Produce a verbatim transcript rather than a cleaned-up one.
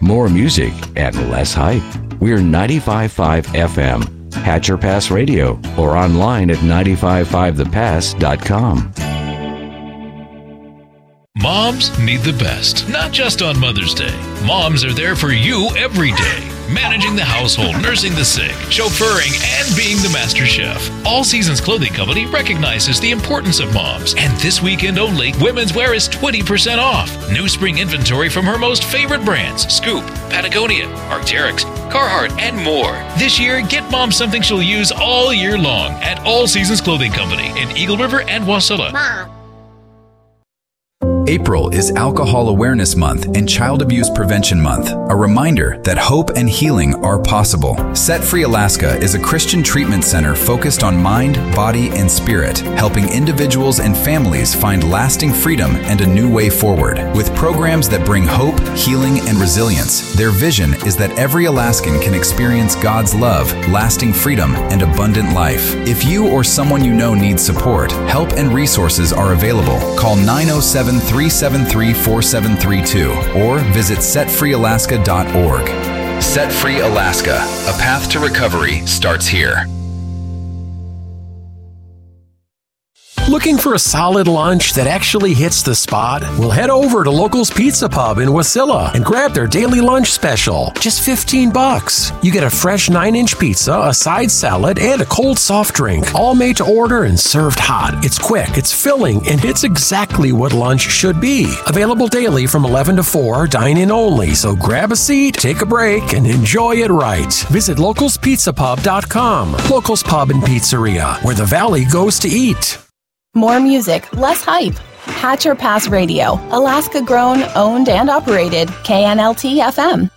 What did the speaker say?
More music and less hype. We're ninety-five point five F M, Hatcher Pass Radio, or online at nine five five the pass dot com. Moms need the best, not just on Mother's Day. Moms are there for you every day. Managing the household, nursing the sick, chauffeuring, and being the master chef. All Seasons Clothing Company recognizes the importance of moms. And this weekend only, women's wear is twenty percent off. New spring inventory from her most favorite brands, Scoop, Patagonia, Arc'teryx, Carhartt, and more. This year, get mom something she'll use all year long at All Seasons Clothing Company in Eagle River and Wasilla. Mom. April is Alcohol Awareness Month and Child Abuse Prevention Month, a reminder that hope and healing are possible. Set Free Alaska is a Christian treatment center focused on mind, body, and spirit, helping individuals and families find lasting freedom and a new way forward. With programs that bring hope, healing, and resilience, their vision is that every Alaskan can experience God's love, lasting freedom, and abundant life. If you or someone you know needs support, help and resources are available. Call nine oh seven, three seven three, four seven three two or visit set free alaska dot org. Set Free Alaska, a path to recovery starts here. Looking for a solid lunch that actually hits the spot? Well, head over to Locals Pizza Pub in Wasilla and grab their daily lunch special. Just fifteen bucks. You get a fresh nine inch pizza, a side salad, and a cold soft drink. All made to order and served hot. It's quick, it's filling, and it's exactly what lunch should be. Available daily from eleven to four, dine-in only. So grab a seat, take a break, and enjoy it right. Visit locals pizza pub dot com. Locals Pub and Pizzeria, where the Valley goes to eat. More music, less hype. Hatcher Pass Radio, Alaska grown, owned, and operated. K N L T F M.